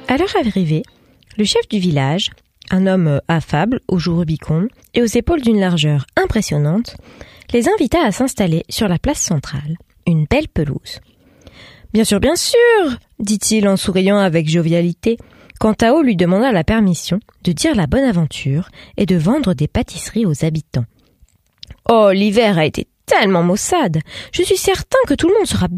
À leur arrivée, le chef du village, un homme affable, aux joues rubicondes et aux épaules d'une largeur impressionnante, les invita à s'installer sur la place centrale, une belle pelouse. « Bien sûr, dit-il en souriant avec jovialité, quand Tao lui demanda la permission de dire la bonne aventure et de vendre des pâtisseries aux habitants. « Oh, l'hiver a été tellement maussade, je suis certain que tout le monde sera